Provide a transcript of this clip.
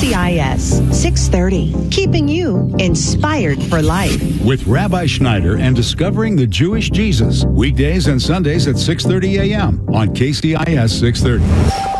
KCIS 630, keeping you inspired for life. With Rabbi Schneider and Discovering the Jewish Jesus, weekdays and Sundays at 6:30 a.m. on KCIS 630.